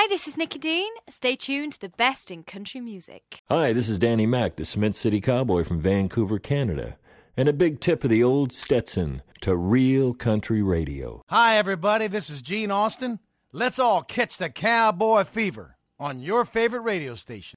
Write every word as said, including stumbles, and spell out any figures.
Hi, this is Nikki Dean. Stay tuned to the best in country music. Hi, this is Danny Mac, the Cement City Cowboy from Vancouver, Canada. And a big tip of the old Stetson to real country radio. Hi, everybody. This is Gene Austin. Let's all catch the cowboy fever on your favorite radio station.